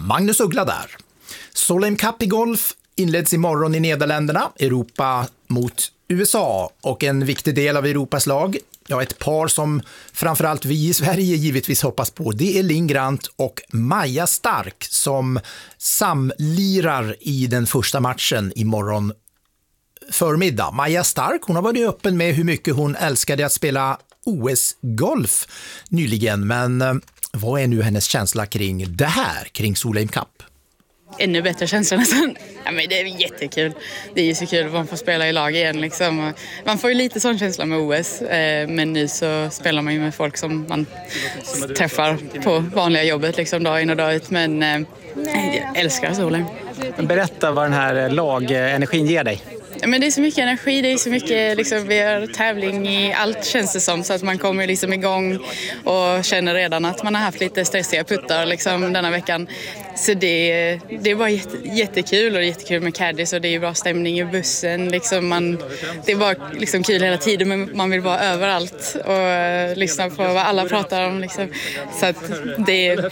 Magnus Uggla där. Solheim Cup i golf inleds imorgon i Nederländerna, Europa mot USA, och en viktig del av Europas lag, ett par som framförallt vi i Sverige givetvis hoppas på, det är Linn Grant och Maja Stark som samlirar i den första matchen imorgon förmiddag. Maja Stark, hon har varit öppen med hur mycket hon älskade att spela OS-golf nyligen, men vad är nu hennes känsla kring det här, kring Solheim Cup? Ännu bättre känsla nästan. Ja, men det är jättekul. Det är ju så kul att man får spela i lag igen. Liksom. Man får ju lite sån känsla med OS. Men nu så spelar man ju med folk som man träffar på vanliga jobbet liksom, dag in och dag ut. Men jag älskar Solheim. Berätta vad den här lagenergin ger dig. Ja, men det är så mycket energi, det är så mycket, liksom, vi har tävling i allt känns det som, så att man kommer liksom igång och känner redan att man har haft lite stressiga puttar liksom, denna veckan. Så det var jättekul, och jättekul med caddies, och det är bra stämning i bussen. Liksom, det är bara liksom, kul hela tiden, men man vill vara överallt och lyssna på vad alla pratar om. Liksom. Så att det är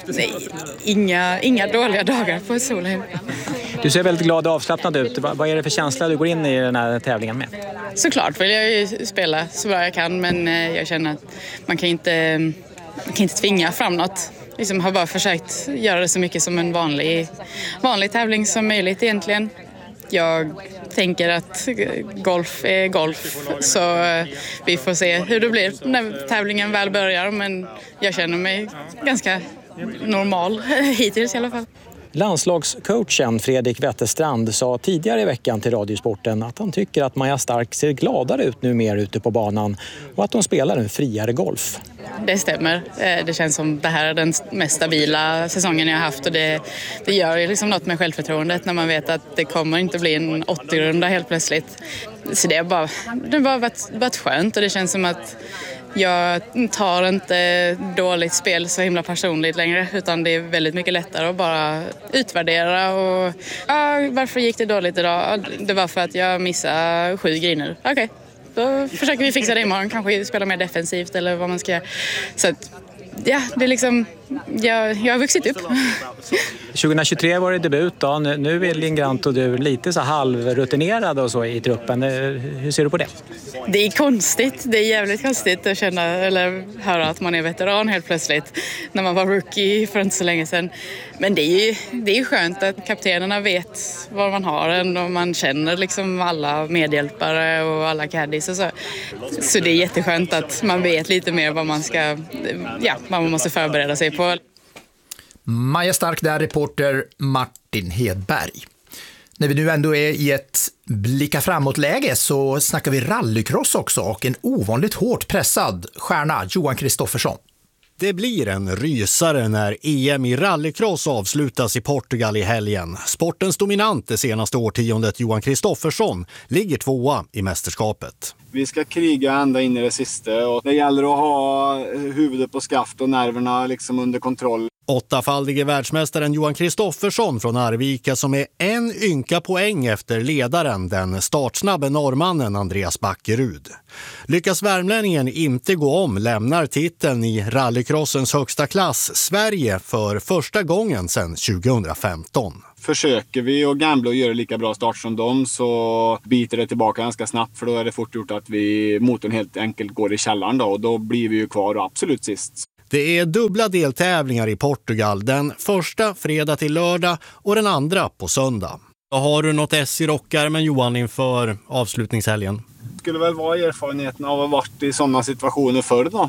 inga dåliga dagar på Solheim. Du ser väldigt glad och avslappnad ut. Vad är det för känsla du går in i den här tävlingen med? Såklart vill jag ju spela så bra jag kan, men jag känner att man kan inte tvinga fram något. Liksom har bara försökt göra det så mycket som en vanlig tävling som möjligt egentligen. Jag tänker att golf är golf, så vi får se hur det blir när tävlingen väl börjar, men jag känner mig ganska normal hittills i alla fall. Landslagscoachen Fredrik Wetterstrand sa tidigare i veckan till Radiosporten att han tycker att Maja Stark ser gladare ut nu mer ute på banan och att hon spelar en friare golf. Det stämmer. Det känns som det här är den mest stabila säsongen jag har haft, och det gör ju liksom något med självförtroendet när man vet att det kommer inte bli en 80-runda helt plötsligt. Så det har bara varit skönt, och det känns som att jag tar inte dåligt spel så himla personligt längre, utan det är väldigt mycket lättare att bara utvärdera och varför gick det dåligt idag? Det var för att jag missade 7 griner. Okej, då försöker vi fixa det imorgon, kanske spela mer defensivt eller vad man ska göra. Så att, ja, det är liksom, jag har vuxit upp. 2023 var det debut då. Nu är Linn Grant och du lite så halvrutinerad och så i truppen. Hur ser du på det? Det är konstigt. Det är jävligt konstigt att känna eller höra att man är veteran helt plötsligt när man var rookie för inte så länge sedan. Men det är skönt att kaptenerna vet var man har en, och man känner liksom alla medhjälpare och alla caddies och så. Så det är jätteskönt att man vet lite mer vad man måste förbereda sig på. Maja Stark där, reporter Martin Hedberg. När vi nu ändå är i ett blicka framåt-läge så snackar vi rallycross också, och en ovanligt hårt pressad stjärna, Johan Kristoffersson. Det blir en rysare när EM i rallycross avslutas i Portugal i helgen. Sportens dominant det senaste årtiondet, Johan Kristoffersson, ligger 2:a i mästerskapet. Vi ska kriga ända in i det sista, och det gäller att ha huvudet på skaft och nerverna liksom under kontroll. 8-faldige världsmästaren Johan Kristoffersson från Arvika, som är en ynka poäng efter ledaren, den startsnabbe norrmannen Andreas Backerud. Lyckas värmlänningen inte gå om lämnar titeln i rallycrossens högsta klass Sverige för första gången sedan 2015. Försöker vi att gambla och göra lika bra start som dem, så biter det tillbaka ganska snabbt, för då är det fort gjort att motorn helt enkelt går i källaren då, och då blir vi ju kvar och absolut sist. Det är dubbla deltävlingar i Portugal, den första fredag till lördag och den andra på söndag. Har du något i rockärmen, Johan, inför avslutningshelgen? Det skulle väl vara erfarenheten av att ha varit i sådana situationer förr då.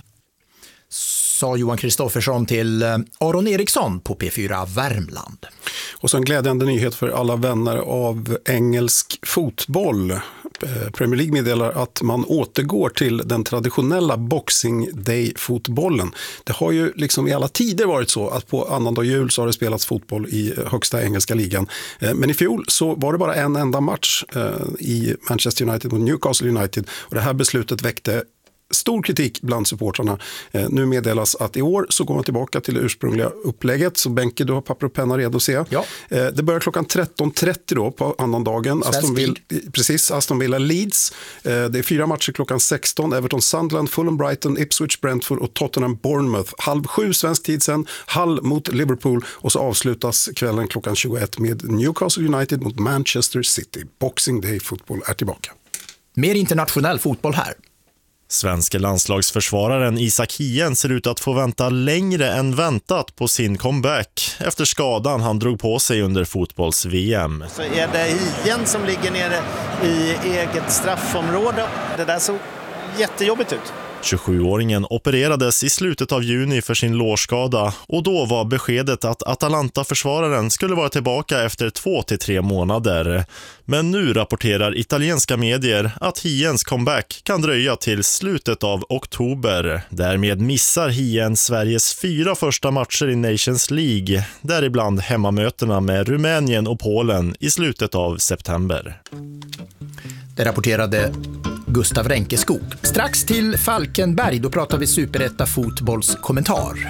Sa Johan Kristoffersson till Aron Eriksson på P4 Värmland. Och så en glädjande nyhet för alla vänner av engelsk fotboll. Premier League meddelar att man återgår till den traditionella Boxing Day-fotbollen. Det har ju liksom i alla tider varit så att på annandag jul så har det spelats fotboll i högsta engelska ligan. Men i fjol så var det bara en enda match i Manchester United mot Newcastle United, och det här beslutet väckte stor kritik bland supportrarna. Nu meddelas att i år så går man tillbaka till det ursprungliga upplägget. Så Benke, du har papper och penna redo att se. Ja. Det börjar klockan 13.30 då på annandagen. Aston Villa Leeds. Det är 4 matcher klockan 16. Everton Sunderland, Fulham Brighton, Ipswich Brentford och Tottenham Bournemouth. 6:30 svensk tid sen. Hull mot Liverpool. Och så avslutas kvällen klockan 21 med Newcastle United mot Manchester City. Boxing Day fotboll är tillbaka. Mer internationell fotboll här. Svenska landslagsförsvararen Isak Hien ser ut att få vänta längre än väntat på sin comeback efter skadan han drog på sig under fotbolls-VM. Så är det Hien som ligger nere i eget straffområde. Det där såg jättejobbigt ut. 27-åringen opererades i slutet av juni för sin lårskada och då var beskedet att Atalanta-försvararen skulle vara tillbaka efter 2 till 3 månader. Men nu rapporterar italienska medier att Hiens comeback kan dröja till slutet av oktober. Därmed missar Hien Sveriges 4 första matcher i Nations League, däribland hemmamötena med Rumänien och Polen i slutet av september. Det rapporterade Gustav Ränkeskog. Strax till Falkenberg, då pratar vi Superetta fotbollskommentar.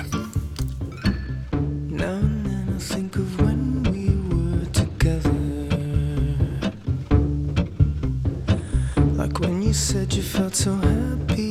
Like when you said you felt so happy